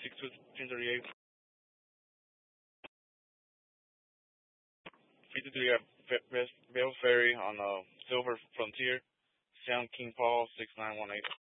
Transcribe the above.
6238. 53 at Bell Ferry on Silver Frontier. Sound King Paul 6918.